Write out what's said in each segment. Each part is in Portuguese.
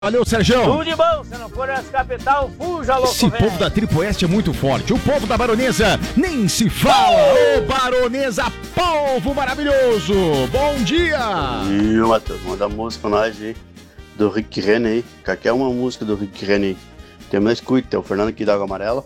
Valeu, Sérgio. Tudo de bom, se não for essa capital, fuja, louco. Esse povo da Tripo Oeste é muito forte. O povo da Baronesa nem se fala. Ô, Baronesa, povo maravilhoso. Bom dia. E o Matheus, manda música pra nós aí, do Rick Renner aí. Qualquer uma música do Rick Renner aí. Tem mais escute, tem o Fernando aqui da Água Amarela.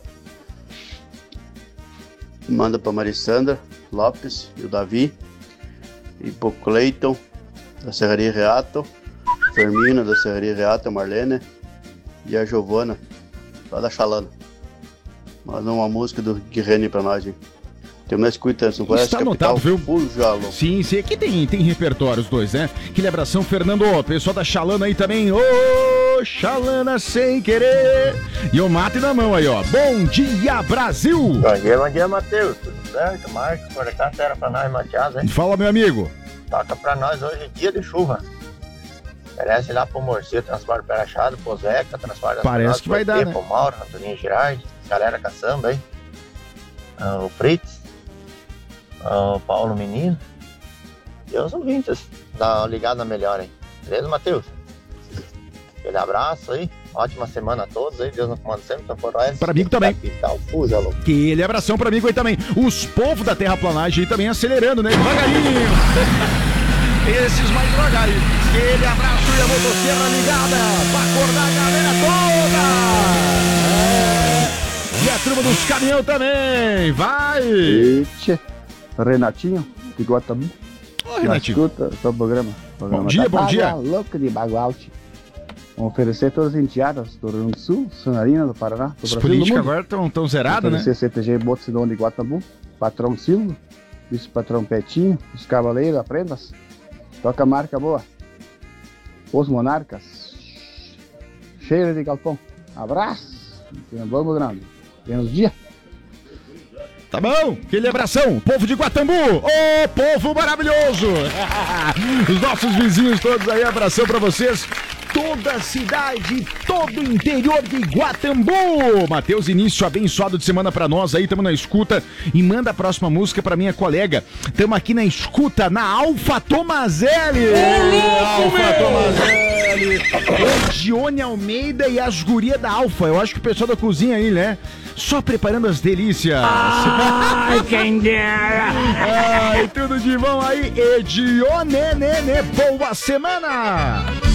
Manda pra Marissandra Lopes e o Davi. E pro Cleiton, da Serraria Reato. Fermina, da Serraria Reato, a Marlene. E a Giovana, lá da Chalana. Manda uma música do Rick Renner pra nós, hein. Tem mais escuta, não conhece Está capital, anotado, viu? Fujalo. Sim, aqui tem repertório os dois, né? Que abração, Fernando, pessoal da Chalana aí também. Ô, Chalana sem querer. E o mate na mão aí, ó. Bom dia, Brasil. Bom dia, Matheus. Tudo certo? Marcos, por cá, terra pra nós, Matias, hein? Fala, meu amigo. Toca pra nós hoje, dia de chuva. Parece lá pro Morceu, transporte Perachado, pro Zeca, transporte... Parece que vai dar, né? Pro Mauro, Antoninho Girardi, galera caçamba aí. O Fritz, o Paulo Menino. E os ouvintes, dá uma ligada melhor aí. Beleza, Matheus? Aquele abraço aí, ótima semana a todos aí, Deus nos comanda sempre, então por nós. Pra amigo também. Capital, fuja, louco. Aquele abração pra amigo aí também. Os povos da terraplanagem aí também acelerando, né? Devagarinho. Esses mais devagarinho. Aquele abraço e a motosserra ligada pra acordar a galera toda. E a turma dos caminhão também. Vai. Eita, Renatinho, de Guatamu. Ô, Renatinho. Escuta o programa. Bom dia, bom dia. Louco de Bagualte. Vamos oferecer todas as enteadas do Rio Grande do Sul, Sanarina, do Paraná, do As Brasil, políticas do mundo. agora estão zeradas, né? Oferecer CTG Botsidão de Guatamu, Patrão Silvio, Vice-Patrão Petinho, os Cavaleiros, Aprendas. Toca a marca boa. Os Monarcas. Cheiro de galpão. Abraço. Vamos, grande. Menos dia. Tá bom? Aquele abração, povo de Guatambu, ô povo maravilhoso! Os nossos vizinhos todos aí, abração pra vocês. Toda a cidade, todo o interior de Guatambu. Matheus, início abençoado de semana pra nós aí, tamo na escuta. E manda a próxima música pra minha colega. Tamo aqui na escuta, na Alfa Tomazelli. Alfa Tomazelli. Gione Almeida e as gurias da Alfa. Eu acho que o pessoal da cozinha aí, né? Só preparando as delícias. Ai, quem dera. Ai, tudo de bom aí. Edione, boa semana.